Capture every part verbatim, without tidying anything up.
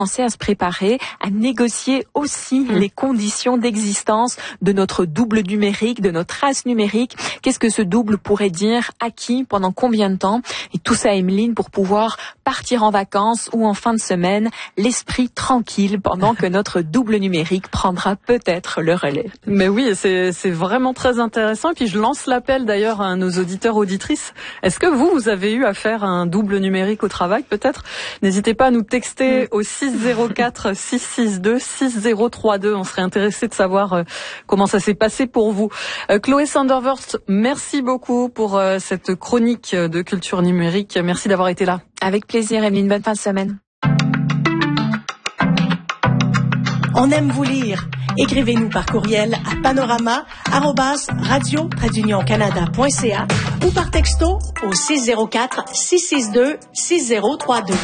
à se préparer, à négocier aussi mmh. les conditions d'existence de notre double numérique, de notre race numérique. Qu'est-ce que ce double pourrait dire, à qui, pendant combien de temps? Et tout ça, Emeline, pour pouvoir partir en vacances ou en fin de semaine, l'esprit tranquille pendant que notre double numérique prendra peut-être le relais. Mais oui, c'est, c'est vraiment très intéressant. Et puis je lance l'appel d'ailleurs à nos auditeurs, auditrices. Est-ce que vous, vous avez eu affaire à un double numérique au travail peut-être? N'hésitez pas à nous texter mmh. au six zéro quatre six six deux six zéro trois deux. On serait intéressé de savoir euh, comment ça s'est passé pour vous. Euh, Chloé Sanderverst, merci beaucoup pour euh, cette chronique de culture numérique. Merci d'avoir été là. Avec plaisir, Emeline. Bonne fin de semaine. On aime vous lire. Écrivez-nous par courriel à panorama arobase radio tiret canada point c a ou par texto au six zéro quatre six six deux six zéro trois deux.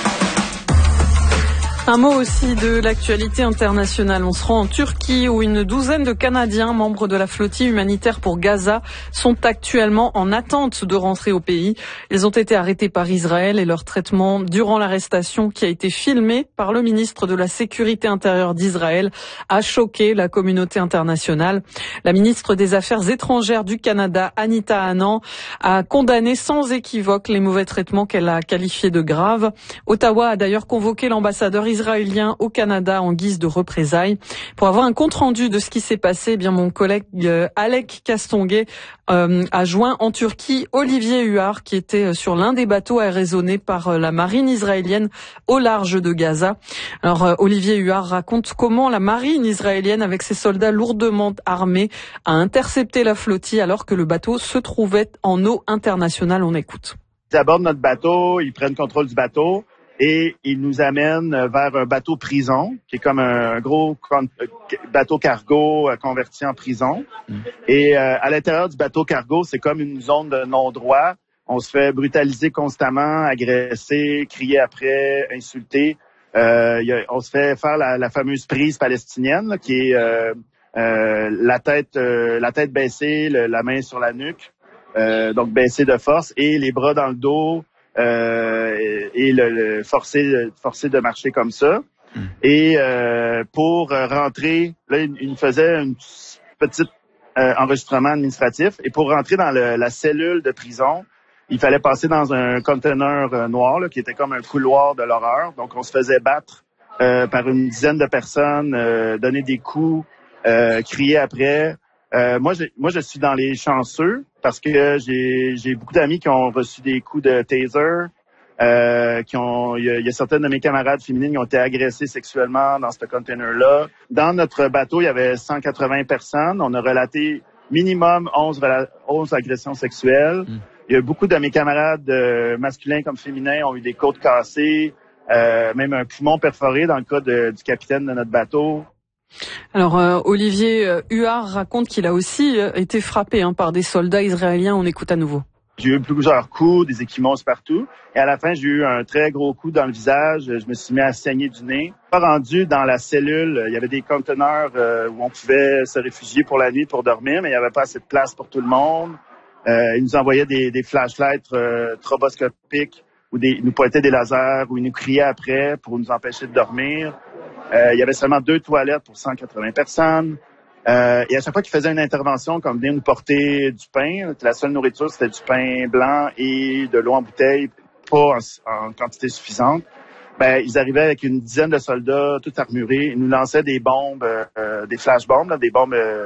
Un mot aussi de l'actualité internationale. On se rend en Turquie où une douzaine de Canadiens, membres de la flottille humanitaire pour Gaza, sont actuellement en attente de rentrer au pays. Ils ont été arrêtés par Israël et leur traitement durant l'arrestation qui a été filmé par le ministre de la Sécurité intérieure d'Israël a choqué la communauté internationale. La ministre des Affaires étrangères du Canada, Anita Anand, a condamné sans équivoque les mauvais traitements qu'elle a qualifiés de graves. Ottawa a d'ailleurs convoqué l'ambassadeur israélien au Canada en guise de représailles. Pour avoir un compte-rendu de ce qui s'est passé, eh bien mon collègue euh, Alec Castonguay euh, a joint en Turquie Olivier Huard qui était sur l'un des bateaux arraisonnés par euh, la marine israélienne au large de Gaza. Alors euh, Olivier Huard raconte comment la marine israélienne avec ses soldats lourdement armés a intercepté la flottille alors que le bateau se trouvait en eau internationale. On écoute. Ils abordent notre bateau, ils prennent contrôle du bateau. Et il nous amène vers un bateau prison, qui est comme un gros bateau cargo converti en prison. Mmh. Et euh, à l'intérieur du bateau cargo, c'est comme une zone de non-droit. On se fait brutaliser constamment, agresser, crier après, insulter. Euh, y a, on se fait faire la, la fameuse prise palestinienne, là, qui est euh, euh, la tête, euh, la tête baissée, le, la main sur la nuque, euh, donc baissée de force, et les bras dans le dos. Euh, et le, le forcer, forcer de marcher comme ça. Mmh. Et euh, pour rentrer, là, il, il faisait un petit euh, enregistrement administratif. Et pour rentrer dans le, la cellule de prison, il fallait passer dans un conteneur euh, noir là, qui était comme un couloir de l'horreur. Donc, on se faisait battre euh, par une dizaine de personnes, euh, donner des coups, euh, crier après. Euh, moi, je, moi, je suis dans les chanceux parce que j'ai, j'ai beaucoup d'amis qui ont reçu des coups de taser, euh, qui ont, il y, a, il y a certaines de mes camarades féminines qui ont été agressées sexuellement dans ce container-là. Dans notre bateau, il y avait cent quatre-vingts personnes. On a relaté minimum onze, onze agressions sexuelles. Mm. Il y a beaucoup de mes camarades euh, masculins comme féminins ont eu des côtes cassées, euh, même un poumon perforé dans le cas de, du capitaine de notre bateau. Alors euh, Olivier euh, Huard raconte qu'il a aussi euh, été frappé hein, par des soldats israéliens. On écoute à nouveau. J'ai eu plusieurs coups, des échymoses partout. Et à la fin, j'ai eu un très gros coup dans le visage. Je me suis mis à saigner du nez. Rendu dans la cellule, il y avait des conteneurs euh, où on pouvait se réfugier pour la nuit pour dormir, mais il n'y avait pas assez de place pour tout le monde. Euh, ils nous envoyaient des, des flashlights euh, stroboscopiques ou des, ils nous pointaient des lasers ou ils nous criaient après pour nous empêcher de dormir. Euh, il y avait seulement deux toilettes pour cent quatre-vingts personnes. Euh, et à chaque fois qu'ils faisaient une intervention, comme venir nous porter du pain, la seule nourriture, c'était du pain blanc et de l'eau en bouteille, pas en, en quantité suffisante. Ben, ils arrivaient avec une dizaine de soldats, tout armurés. Ils nous lançaient des bombes, euh, des flashbombes, là, des bombes euh,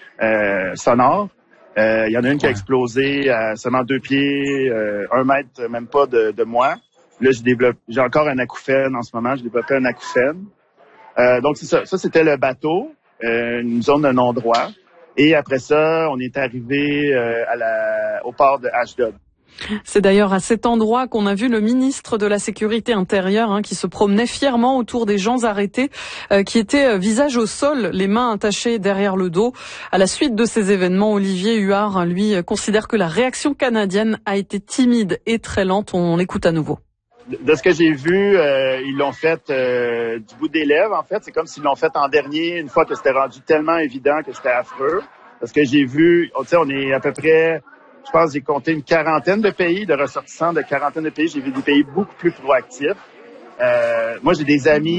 euh, sonores. Euh, il y en a une qui a explosé à seulement deux pieds, euh, un mètre, même pas de, de moi. Là, j'ai développé, j'ai encore un acouphène en ce moment. J'ai développé un acouphène. Euh, donc, c'est ça. Ça, c'était le bateau, euh, une zone de non-droit. Et après ça, on est arrivé euh, à la, au port de Ashdod. C'est d'ailleurs à cet endroit qu'on a vu le ministre de la Sécurité intérieure hein, qui se promenait fièrement autour des gens arrêtés, euh, qui étaient euh, visage au sol, les mains attachées derrière le dos. À la suite de ces événements, Olivier Huard, hein, lui, euh, considère que la réaction canadienne a été timide et très lente. On l'écoute à nouveau. De ce que j'ai vu, euh, ils l'ont fait euh, du bout des lèvres, en fait. C'est comme s'ils l'ont fait en dernier, une fois que c'était rendu tellement évident que c'était affreux. Parce que j'ai vu, tu sais, on est à peu près, je pense, j'ai compté une quarantaine de pays, de ressortissants de quarantaine de pays. J'ai vu des pays beaucoup plus proactifs. Euh, moi, j'ai des amis